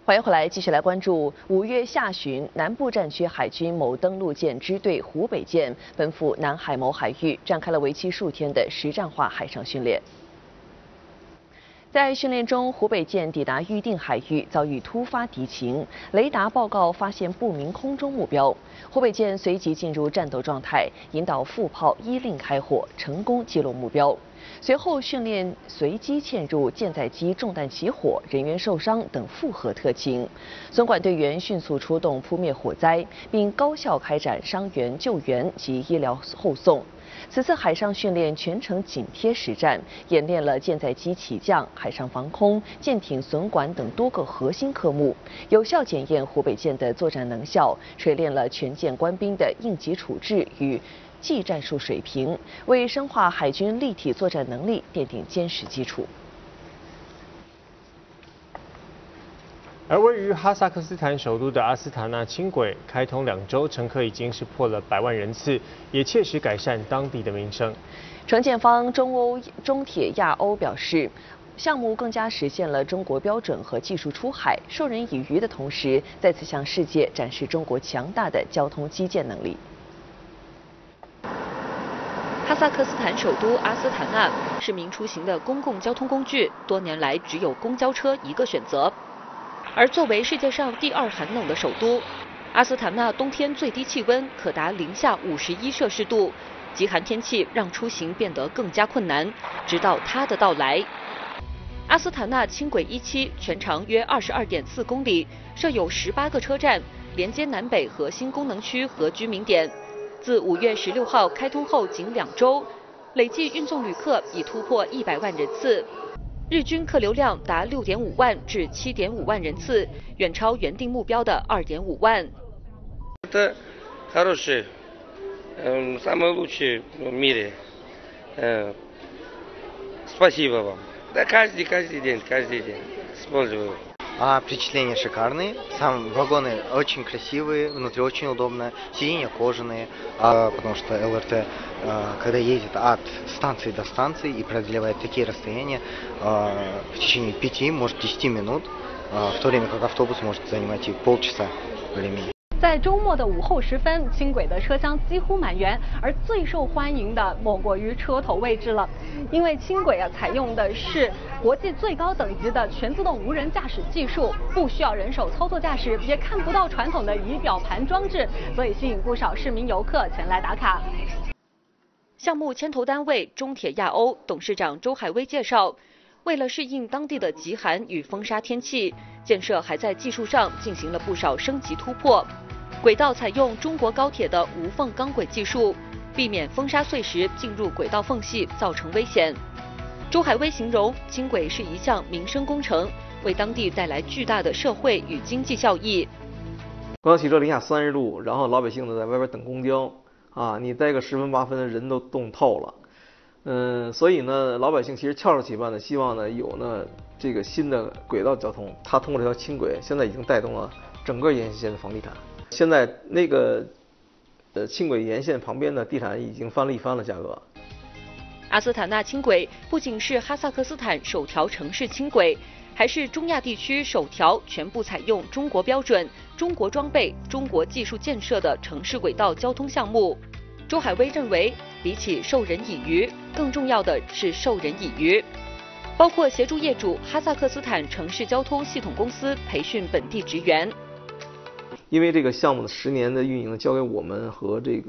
欢迎回来，继续来关注5月下旬，南部战区海军某登陆舰支队湖北舰奔赴南海某海域，展开了为期数天的实战化海上训练。在训练中，湖北舰抵达预定海域，遭遇突发敌情，雷达报告发现不明空中目标。湖北舰随即进入战斗状态，引导副炮依令开火，成功击落目标。随后训练随机嵌入舰载机中弹起火、人员受伤等复合特情。损管队员迅速出动扑灭火灾，并高效开展伤员救援及医疗后送。此次海上训练全程紧贴实战，演练了舰载机起降、海上防空、舰艇损管等多个核心科目，有效检验湖北舰的作战能效，锤炼了全舰官兵的应急处置与技战术水平，为深化海军立体作战能力奠定坚实基础。 而位于哈萨克斯坦首都的阿斯塔纳轻轨开通2周，乘客已经是破了100万人次，也切实改善当地的民生。 承建方中铁亚欧表示，项目更加实现了中国标准和技术出海，授人以渔的同时，再次向世界展示中国强大的交通基建能力。 哈萨克斯坦首都阿斯塔纳，市民出行的公共交通工具多年来只有公交车一个选择。而作为世界上第2寒冷的首都，阿斯塔纳冬天最低气温可达-51摄氏度，极寒天气让出行变得更加困难。直到它的到来，阿斯塔纳轻轨1期全长约22.4公里，设有18个车站，连接南北核心功能区和居民点。自5月16号开通后仅2周，累计运送旅客已突破100万人次。日均客流量达6.5万至7.5万人次，远超原定目标的2.5万。 Это хороший, самый лучший в мире. Спасибо вам. Да каждый день использую. Впечатления шикарные, сам вагоны очень красивые, внутри очень удобно, сиденья кожаные, потому что ЛРТ, когда едет от станции до станции и преодолевает такие расстояния в течение 5, может 10 минут, в то время как автобус может занимать и полчаса времени. 在周末的午后时分，轻轨的车厢几乎满员，而最受欢迎的莫过于车头位置了。因为轻轨采用的是国际最高等级的全自动无人驾驶技术，不需要人手操作驾驶，也看不到传统的仪表盘装置，所以吸引不少市民游客前来打卡。 项目牵头单位中铁亚欧董事长周海威介绍，为了适应当地的极寒与风沙天气，建设还在技术上进行了不少升级突破。轨道采用中国高铁的无缝钢轨技术，避免风沙碎石进入轨道缝隙造成危险。周海威形容轻轨是一项民生工程，为当地带来巨大的社会与经济效益。 公交汽车零下30度，然后老百姓呢在外边等公交你待个10分8分的人都冻透了。所以呢，老百姓其实翘首企盼的希望呢有这个新的轨道交通，它通过这条轻轨，现在已经带动了整个沿线的房地产。现在那个轻轨沿线旁边的地产已经翻了一番了价格。 阿斯塔纳轻轨不仅是哈萨克斯坦首条城市轻轨，还是中亚地区首条全部采用中国标准、中国装备、中国技术建设的城市轨道交通项目。周海威认为，比起授人以渔，更重要的是授人以渔，包括协助业主哈萨克斯坦城市交通系统公司培训本地职员。 因为这个项目的10年的运营交给我们和这个